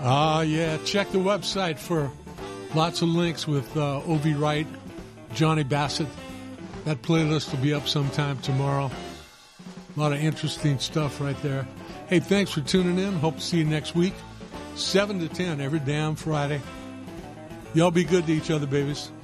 Yeah, check the website for lots of links with O.V. Wright, Johnny Bassett. That playlist will be up sometime tomorrow. A lot of interesting stuff right there. Hey, thanks for tuning in. Hope to see you next week. 7 to 10 every damn Friday. Y'all be good to each other, babies.